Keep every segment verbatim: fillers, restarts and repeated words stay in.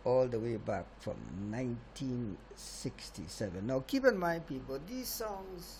all the way back from nineteen sixty-seven. Now, keep in mind, people, these songs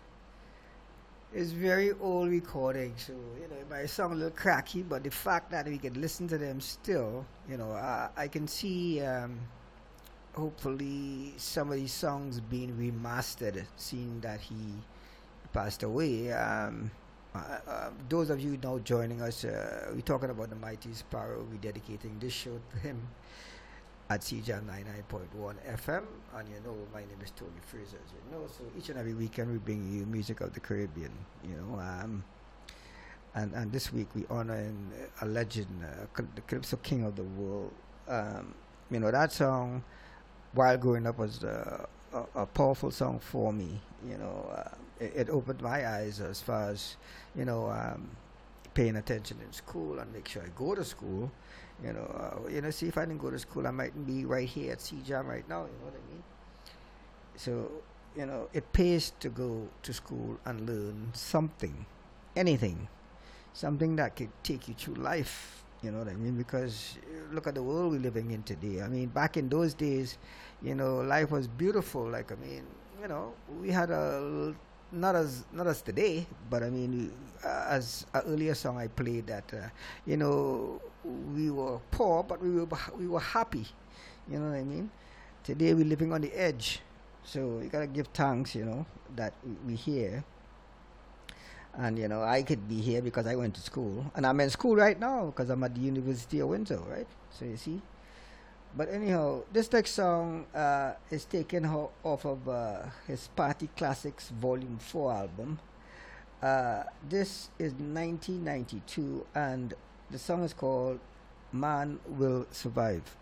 is very old recording, so you know it might sound a little cracky, but the fact that we can listen to them still, you know, I, I can see. Um, hopefully, some of these songs being remastered, seeing that he passed away. Um, uh, uh, those of you now joining us, uh, we're talking about the mighty Sparrow. We're dedicating this show to him at C J A M ninety-nine point one F M. And you know, my name is Tony Fraser, as you know. So each and every weekend we bring you music of the Caribbean, you know. Um, and, and this week we honor a legend, uh, the Calypso King of the world. Um, you know, that song, while growing up, was uh, a, a powerful song for me. You know, uh, it, it opened my eyes as far as, you know, um, paying attention in school and make sure I go to school. You know, uh, you know, see if I didn't go to school, I might be right here at C J A M right now. You know what I mean? So, you know, it pays to go to school and learn something, anything, something that could take you through life. You know what I mean? Because uh, look at the world we're living in today. I mean, back in those days, you know, life was beautiful. Like, I mean, you know, we had a not as not as today, but I mean, uh, as an earlier song I played that, uh, you know, we were poor, but we were we were happy. You know what I mean? Today we're living on the edge, so you gotta give thanks, you know, that we, we here. And you know, I could be here because I went to school, and I'm in school right now because I'm at the University of Windsor, right? So you see. But anyhow, this next song uh, is taken ho- off of uh, his Party Classics Volume Four album. Uh, this is nineteen ninety-two, and the song is called "Man Will Survive."